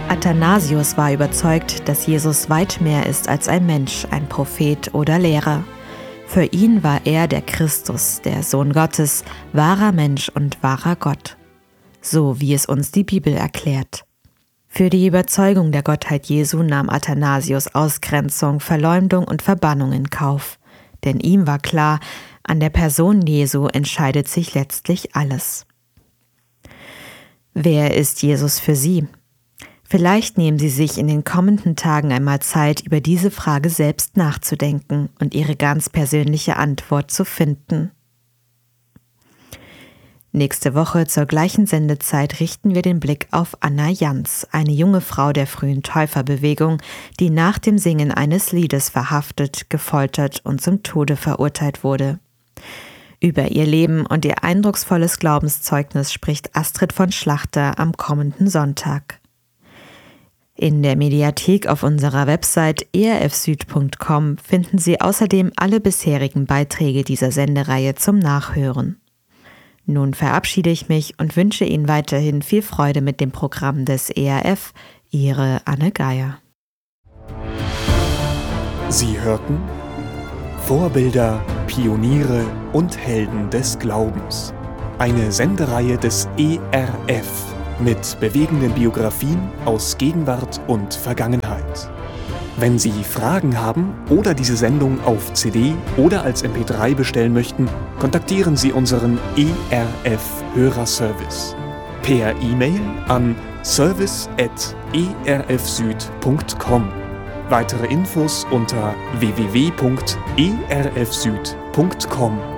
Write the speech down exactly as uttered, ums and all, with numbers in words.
Athanasius war überzeugt, dass Jesus weit mehr ist als ein Mensch, ein Prophet oder Lehrer. Für ihn war er der Christus, der Sohn Gottes, wahrer Mensch und wahrer Gott. So wie es uns die Bibel erklärt. Für die Überzeugung der Gottheit Jesu nahm Athanasius Ausgrenzung, Verleumdung und Verbannung in Kauf. Denn ihm war klar, an der Person Jesu entscheidet sich letztlich alles. Wer ist Jesus für Sie? Vielleicht nehmen Sie sich in den kommenden Tagen einmal Zeit, über diese Frage selbst nachzudenken und Ihre ganz persönliche Antwort zu finden. Nächste Woche zur gleichen Sendezeit richten wir den Blick auf Anna Jans, eine junge Frau der frühen Täuferbewegung, die nach dem Singen eines Liedes verhaftet, gefoltert und zum Tode verurteilt wurde. Über ihr Leben und ihr eindrucksvolles Glaubenszeugnis spricht Astrid von Schlachter am kommenden Sonntag. In der Mediathek auf unserer Website e r f süd punkt com finden Sie außerdem alle bisherigen Beiträge dieser Sendereihe zum Nachhören. Nun verabschiede ich mich und wünsche Ihnen weiterhin viel Freude mit dem Programm des E R F. Ihre Anne Geier. Sie hörten Vorbilder, Pioniere und Helden des Glaubens. Eine Sendereihe des E R F mit bewegenden Biografien aus Gegenwart und Vergangenheit. Wenn Sie Fragen haben oder diese Sendung auf C D oder als M P drei bestellen möchten, kontaktieren Sie unseren E R F-Hörerservice per E-Mail an service at e r f süd punkt com. Weitere Infos unter w w w punkt e r f süd punkt com.